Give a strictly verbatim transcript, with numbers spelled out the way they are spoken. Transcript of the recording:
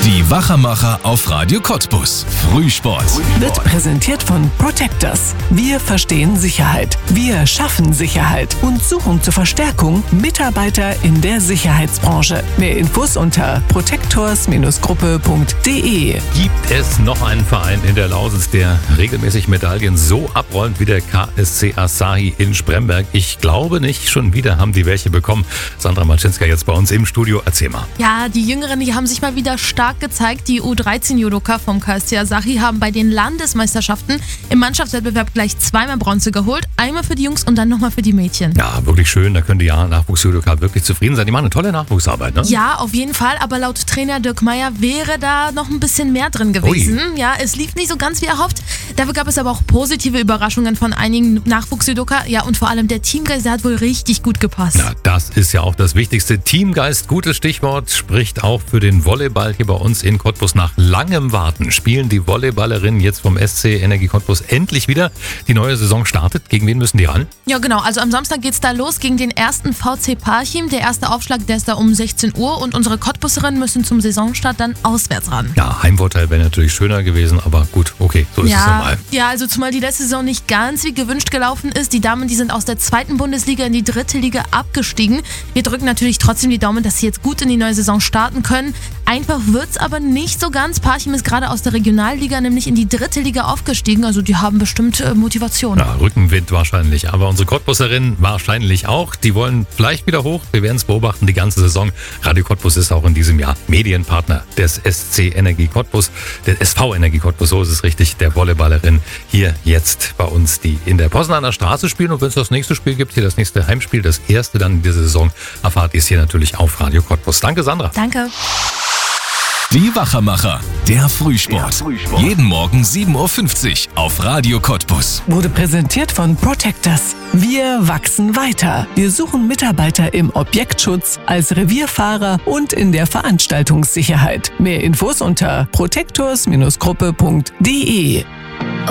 Die Wachermacher auf Radio Cottbus. Frühsport. Wird präsentiert von Protectors. Wir verstehen Sicherheit. Wir schaffen Sicherheit und suchen zur Verstärkung Mitarbeiter in der Sicherheitsbranche. Mehr Infos unter protectors Gruppe punkt de. Gibt es noch einen Verein in der Lausitz, der regelmäßig Medaillen so abräumt wie der K S C Asahi in Spremberg? Ich glaube nicht. Schon wieder haben die welche bekommen. Sandra Maczynska jetzt bei uns im Studio. Erzähl mal. Ja, die Jüngeren, die haben sich mal wieder stark gezeigt. Die U dreizehn Judoka vom K S C Asahi haben bei den Landesmeisterschaften im Mannschaftswettbewerb gleich zweimal Bronze geholt. Einmal für die Jungs und dann nochmal für die Mädchen. Ja, wirklich schön. Da können die ja Nachwuchsjudoka wirklich zufrieden sein. Die machen eine tolle Nachwuchsarbeit, ne? Ja, auf jeden Fall. Aber laut Trainer Dirk Meyer wäre da noch ein bisschen mehr drin gewesen. Ui. Ja, es lief nicht so ganz wie erhofft. Dafür gab es aber auch positive Überraschungen von einigen Nachwuchsjudoka. Ja, und vor allem der Teamgeist, der hat wohl richtig gut gepasst. Ja, das ist ja auch das Wichtigste. Teamgeist, gutes Stichwort, spricht auch für den Volleyball hier bei uns in Cottbus. Nach langem Warten spielen die Volleyballerinnen jetzt vom S C Energie Cottbus endlich wieder. Die neue Saison startet. Gegen wen müssen die ran? Ja, genau. Also am Samstag geht's da los gegen den ersten V C Parchim. Der erste Aufschlag, der ist da um sechzehn Uhr und unsere Cottbuserinnen müssen zum Saisonstart dann auswärts ran. Ja, Heimvorteil wäre natürlich schöner gewesen, aber gut, okay, so ist ja, es normal. Ja, also zumal die letzte Saison nicht ganz wie gewünscht gelaufen ist. Die Damen, die sind aus der zweiten Bundesliga in die dritte Liga abgestiegen. Wir drücken natürlich trotzdem die Daumen, dass sie jetzt gut in die neue Saison starten können. Einfach wird's aber nicht so ganz. Parchim ist gerade aus der Regionalliga nämlich in die dritte Liga aufgestiegen. Also die haben bestimmt äh, Motivation. Ja, Rückenwind wahrscheinlich. Aber unsere Cottbuserinnen wahrscheinlich auch. Die wollen vielleicht wieder hoch. Wir werden es beobachten die ganze Saison. Radio Cottbus ist auch in diesem Jahr Medienpartner des S C Energie Cottbus. Der S V Energie Cottbus, so ist es richtig. Der Volleyballerin hier jetzt bei uns, die in der Poznaner Straße spielen. Und wenn es das nächste Spiel gibt, hier das nächste Heimspiel, das erste dann in dieser Saison, erfahrt ihr es hier natürlich auf Radio Cottbus. Danke, Sandra. Danke. Die Wachermacher. Der Frühsport. Der Frühsport. Jeden Morgen sieben Uhr fünfzig auf Radio Cottbus. Wurde präsentiert von Protectors. Wir wachsen weiter. Wir suchen Mitarbeiter im Objektschutz, als Revierfahrer und in der Veranstaltungssicherheit. Mehr Infos unter protectors Gruppe punkt de.